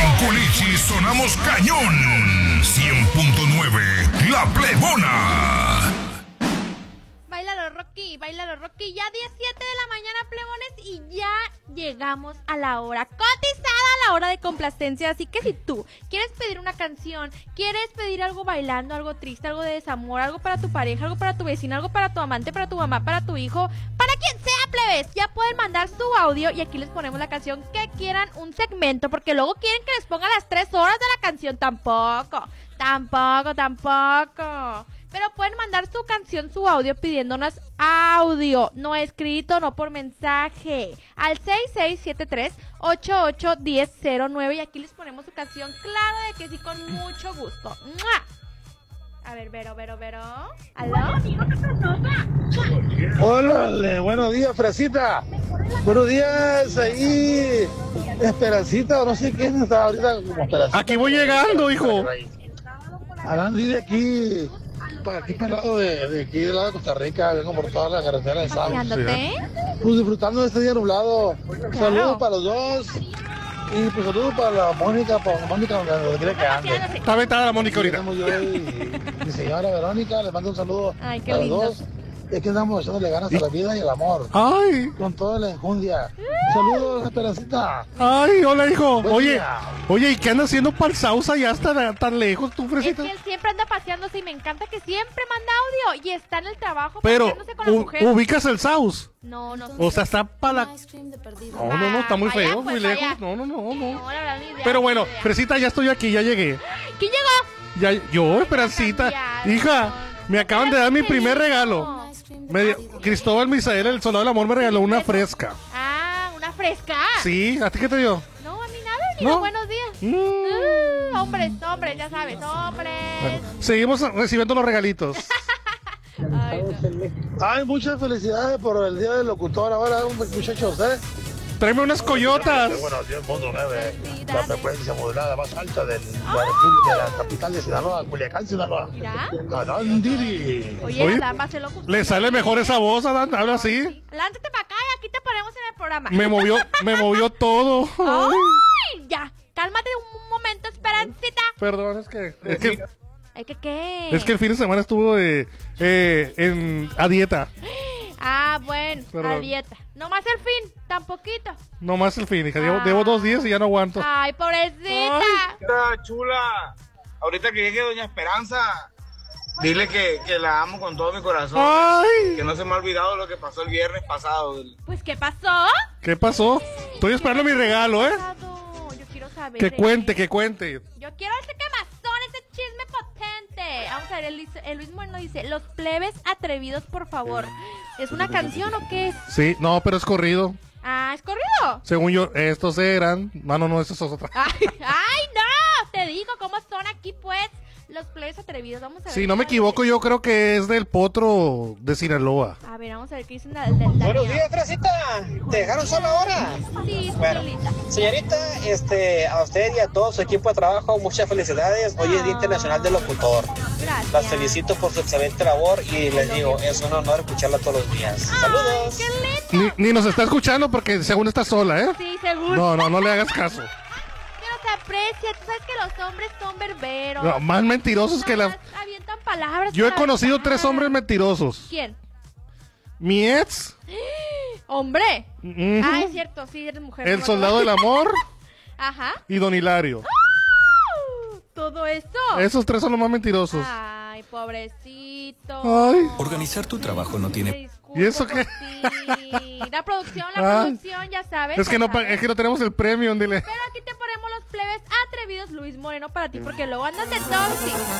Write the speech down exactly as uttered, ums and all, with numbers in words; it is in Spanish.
En Culichi sonamos cañón. cien punto nueve, La Plebona. Báilalo, Rocky, báilalo, Rocky. Ya diecisiete de la mañana, plebones, y ya llegamos a la hora cotizada, a la hora de complacencia. Así que si tú quieres pedir una canción, quieres pedir algo bailando, algo triste, algo de desamor, algo para tu pareja, algo para tu vecina, algo para tu amante, para tu mamá, para tu hijo, para quien sea, plebes, ya pueden mandar su audio y aquí les ponemos la canción que quieran, un segmento, porque luego quieren que les ponga las tres horas de la canción. Tampoco, tampoco, tampoco. Pero pueden mandar su canción, su audio, pidiéndonos audio, no escrito, no por mensaje, al seis seis siete tres, ocho ocho uno cero cero nueve y aquí les ponemos su canción, claro de que sí, con mucho gusto. ¡Mua! A ver, Vero, Vero, Vero. ¿Aló? Hola, buenos días, Fresita. Buenos días, ahí, Esperancita, o no sé quién está ahorita como Esperancita. Aquí voy llegando, hijo. Hablando de aquí, para aquí para el lado de, de aquí, del lado de Costa Rica, vengo por toda la carretera de Sal. ¿Paseándote? Pues disfrutando de este día nublado. Claro. Saludos para los dos. Y pues saludos para la Mónica, para la Mónica donde quiera que ande. Está vetada la Mónica ahorita. Estamos yo y mi señora Verónica, les mando un saludo. Ay, qué a los lindo. dos. Es que andamos echándole ganas a la vida y al amor. Ay, Con toda la enjundia. Saludos, Esperancita. ay, hola, hijo. Buen Oye, día. oye, ¿y qué andas haciendo para el Sausa ya hasta tan lejos, tú, Es Fresita? que él siempre anda paseándose y me encanta que siempre manda audio y está en el trabajo Pero, paseándose con la u- mujer. ubicas el Saus. No, no sé. O sea, está para la... No, no, no, está muy Ah, vaya, feo, pues, muy vaya. lejos. No, no, no, no. No, la verdad, ni idea, Pero bueno, ni idea. Fresita, ya estoy aquí, ya llegué. ¿Quién llegó? Ya, yo, Esperancita. Cambiaron. Hija, me acaban de dar mi primer regalo. Me di- Cristóbal Misael, el soldado del amor, me regaló una fresca. Ah, una fresca. Sí, ¿a ti qué te dio? No, a mí nada, ni ¿No? los buenos días. Mm. Uh, hombres, hombres, ya sabes, hombres. Bueno, seguimos recibiendo los regalitos. Ay, no. Ay, muchas felicidades por el día del locutor. Ahora, muchachos, ¿eh? Tráeme unas coyotas. Bueno, diez punto nueve, la Felicidades. frecuencia modulada más alta del, de, la, de la capital de Sinaloa, Culiacán, Sinaloa. Mira. Adán Diri. Oye, Oye, la dama se lo gustó. Le sale mejor esa voz, Adán, habla así. Lánzate para acá y aquí te ponemos en el programa. Me movió, me movió todo. Ay, Ay, ya, cálmate un momento, Esperancita. perdón, es que, es que, ¿Ay, qué qué? es que el fin de semana estuvo de, eh, en, a dieta. Ah, bueno, Perdón. a dieta. No más el fin, tan poquito. No más el fin, hija. Llevo, llevo dos días y ya no aguanto. Ay, pobrecita. Chula, chula. Ahorita que llegue Doña Esperanza, dile que, que la amo con todo mi corazón. Ay, Que no se me ha olvidado lo que pasó el viernes pasado. Pues, ¿qué pasó? ¿qué pasó? Estoy esperando mi regalo, ¿eh? Pasado, Yo quiero saber. Que de cuente, él. que cuente. Yo quiero ese quemazón, ese chisme potente. Vamos a ver, el, Luis- el Luis Moreno dice: Los plebes atrevidos, por favor. ¿Es una canción o qué es? Sí, no, pero es corrido. Ah, ¿es corrido? Según yo, estos eran. No, no, no, estos son otra. Ay, ay, no. Te digo cómo son aquí, pues. Los plebes atrevidos. Vamos a ver. Si no me equivoco, yo creo que es del Potro de Sinaloa. A ver, vamos a ver qué dicen del del Buenos días, Fresita. ¿Te dejaron sola ahora? Sí, Bueno, Lolita. señorita, este, a usted y a todo su equipo de trabajo, muchas felicidades. Hoy es Día Internacional del Locutor. Gracias. Las felicito por su excelente labor y les digo, es un honor escucharla todos los días. Saludos. ¡Qué lindo! Ni, ni nos está escuchando porque según está sola, ¿eh? Sí, seguro. No, no, no le hagas caso. Que no se aprecia. Tú sabes que los hombres son berberos. No, más mentirosos que Nada la... más avientan palabras. Yo he para conocido aventar. tres hombres mentirosos. ¿Quién? Mi ex, ¡Hombre! ujú, Ah, es cierto, sí, eres mujer. el no me soldado del acuerdo. amor Ajá. y Don Hilario. ¡Ah! Todo eso. Esos tres son los más mentirosos. Ay, pobrecito. Ay. Organizar tu trabajo no tiene... Me disculpo ¿Y eso por qué? ti. La producción, la Ah. producción, ya sabes. Es que ya no, pa- sabes. es que no tenemos el premium, dile. Pero aquí te ponemos los plebes atrevidos, Luis Moreno, para ti, porque luego andas de todo.